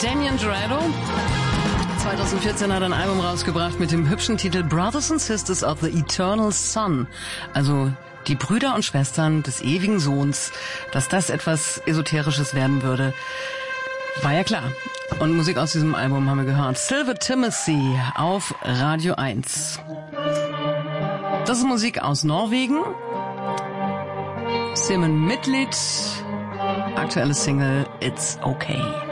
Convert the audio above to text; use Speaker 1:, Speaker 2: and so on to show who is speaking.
Speaker 1: Damien Jurado. 2014 hat er ein Album rausgebracht mit dem hübschen Titel Brothers and Sisters of the Eternal Son. Also die Brüder und Schwestern des ewigen Sohns. Dass das etwas Esoterisches werden würde, war ja klar. Und Musik aus diesem Album haben wir gehört. Silver Timothy auf Radio 1. Das ist Musik aus Norwegen. Simon Mitlied. Aktuelle Single It's Okay.